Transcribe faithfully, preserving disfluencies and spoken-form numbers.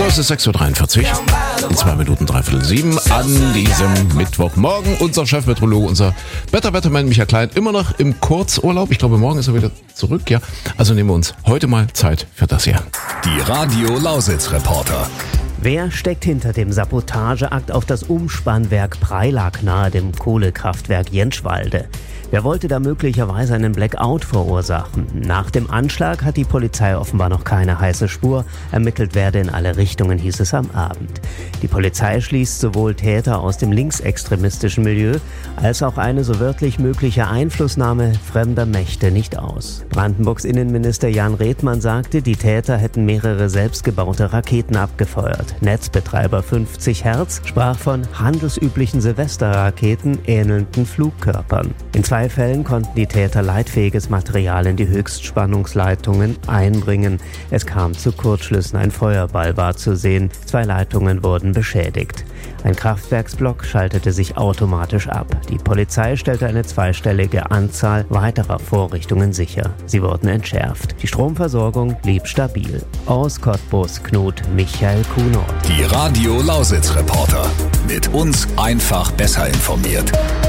es ist sechs Uhr dreiundvierzig, in zwei Minuten dreiviertel sieben an diesem Mittwochmorgen. Unser Chefmeteorologe, unser Wetterwettermann Michael Klein, immer noch im Kurzurlaub. Ich glaube, morgen ist er wieder zurück, ja. Also nehmen wir uns heute mal Zeit für das hier. Die Radio Lausitz Reporter. Wer steckt hinter dem Sabotageakt auf das Umspannwerk Preilack nahe dem Kohlekraftwerk Jentschwalde? Wer wollte da möglicherweise einen Blackout verursachen? Nach dem Anschlag hat die Polizei offenbar noch keine heiße Spur. Ermittelt werde in alle Richtungen, hieß es am Abend. Die Polizei schließt sowohl Täter aus dem linksextremistischen Milieu als auch eine so wörtlich mögliche Einflussnahme fremder Mächte nicht aus. Brandenburgs Innenminister Jan Redmann sagte, die Täter hätten mehrere selbstgebaute Raketen abgefeuert. Netzbetreiber fünfzig Hertz sprach von handelsüblichen Silvesterraketen ähnelnden Flugkörpern. In zwei Fällen konnten die Täter leitfähiges Material in die Höchstspannungsleitungen einbringen. Es kam zu Kurzschlüssen, ein Feuerball war zu sehen, zwei Leitungen wurden beschädigt. Ein Kraftwerksblock schaltete sich automatisch ab. Die Polizei stellte eine zweistellige Anzahl weiterer Vorrichtungen sicher. Sie wurden entschärft. Die Stromversorgung blieb stabil. Aus Cottbus Knut Michael Kuhnert. Die Radio Lausitz Reporter. Mit uns einfach besser informiert.